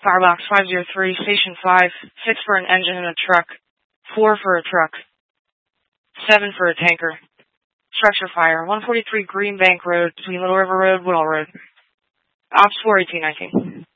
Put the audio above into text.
Firebox 503, Station 5, 6 for an engine and a truck, 4 for a truck, 7 for a tanker. Structure fire, 143 Green Bank Road, between Little River Road, Woodall Road. Ops 41819.